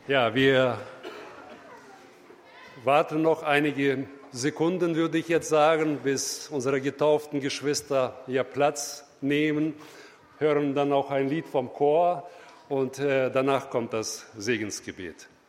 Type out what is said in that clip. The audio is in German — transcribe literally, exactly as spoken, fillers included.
Ja, wir warten noch einige Sekunden, würde ich jetzt sagen, bis unsere getauften Geschwister hier Platz nehmen, hören dann auch ein Lied vom Chor und äh, danach kommt das Segensgebet.